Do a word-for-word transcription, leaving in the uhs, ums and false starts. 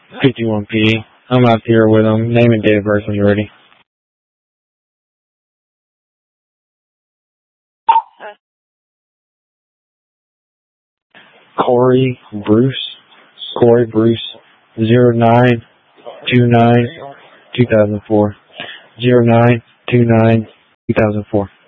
fifty-one P. I'm out here with them. Name and date of birth when you're ready. Corey Bruce. Corey Bruce. Zero nine two nine two thousand four. Zero nine two nine two thousand four.